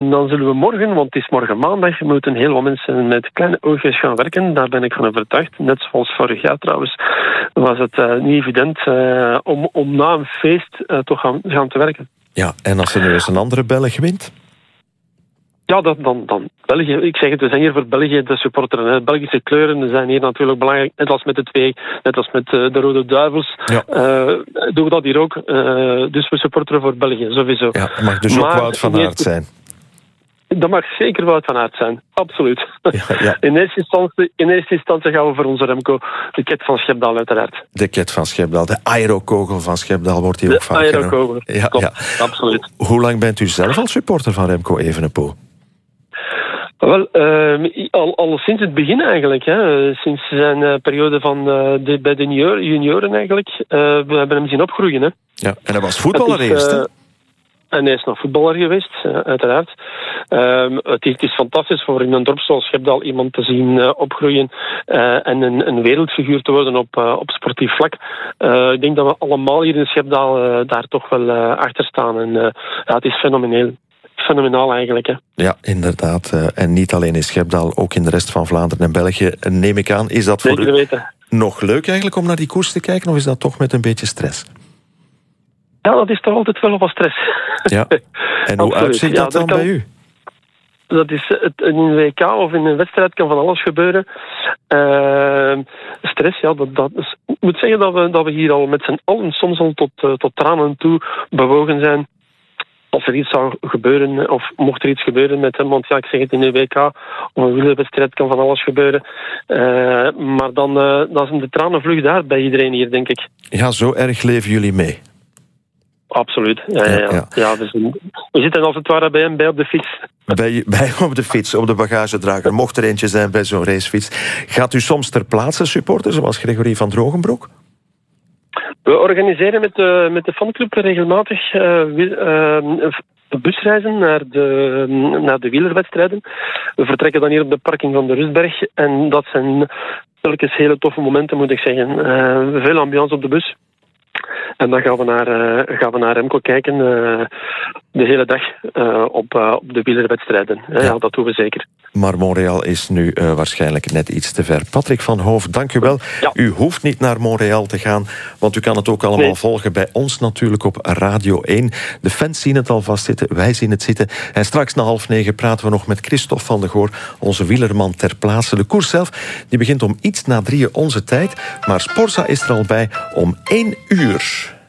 En dan zullen we morgen, want het is morgen maandag, moeten heel veel mensen met kleine oogjes gaan werken. Daar ben ik van overtuigd. Net zoals vorig jaar trouwens was het niet evident om na een feest toch gaan te werken. Ja, en als er nu eens een andere Belg wint? Ja, dan België. Ik zeg het, we zijn hier voor België te supporteren. Hè. Belgische kleuren zijn hier natuurlijk belangrijk. Net als met de twee, net als met de Rode Duivels. Ja. Doen we dat hier ook. Dus we supporteren voor België, sowieso. Ja, het mag dus ook Wout van Aert zijn. Dat mag zeker Wout van Aert zijn. Absoluut. Ja. In eerste instantie gaan we voor onze Remco. De Ket van Schepdaal uiteraard. De Ket van Schepdaal. De aerokogel van Schepdaal wordt hier ook vaak genoemd. De aerokogel. Ja, klopt, ja. Absoluut. Hoe lang bent u zelf al supporter van Remco Evenepoel? Wel, al sinds het begin eigenlijk. Hè. Sinds zijn periode bij de junioren eigenlijk. We hebben hem zien opgroeien. Hè. Ja, en hij was voetballer eerst, hè? En hij is nog voetballer geweest, uiteraard. Het is fantastisch voor in een dorp zoals Schepdaal iemand te zien opgroeien en een wereldfiguur te worden op sportief vlak. Ik denk dat we allemaal hier in Schepdaal daar toch wel achter staan. En het is fenomenaal eigenlijk. Hè. Ja, inderdaad. En niet alleen in Schepdaal, ook in de rest van Vlaanderen en België, neem ik aan. Is dat voor u nog leuk eigenlijk om naar die koers te kijken, of is dat toch met een beetje stress? Ja, dat is toch altijd wel wat stress. Ja. En hoe uitziet dat dan bij u? Dat is in een WK of in een wedstrijd kan van alles gebeuren. Stress, ja, ik moet zeggen dat we hier al met z'n allen soms al tot tranen toe bewogen zijn. Als er iets zou gebeuren, of mocht er iets gebeuren met hem, want ja, ik zeg het, in een WK of een wielerwedstrijd kan van alles gebeuren. Maar dan zijn de tranen vlug daar bij iedereen hier, denk ik. Ja, zo erg leven jullie mee. Absoluut. Ja, we zitten als het ware bij hem bij op de fiets. Bij op de fiets, op de bagagedrager. Mocht er eentje zijn bij zo'n racefiets. Gaat u soms ter plaatse supporten, zoals Gregory van Drogenbroek? We organiseren met de fanclub regelmatig busreizen naar de wielerwedstrijden. We vertrekken dan hier op de parking van de Rustberg. En dat zijn telkens hele toffe momenten, moet ik zeggen. Veel ambiance op de bus. En dan gaan we naar Remco kijken de hele dag op de wielerwedstrijden. Ja, dat doen we zeker. Maar Montreal is nu waarschijnlijk net iets te ver. Patrick van Hoof, dank u wel. Ja. U hoeft niet naar Montreal te gaan, want u kan het ook allemaal volgen bij ons natuurlijk op Radio 1. De fans zien het alvast zitten, wij zien het zitten. En straks na 8:30 praten we nog met Christophe van de Goor, onze wielerman ter plaatse. De koers zelf die begint om iets na 3 onze tijd, maar Sporza is er al bij om 1 uur.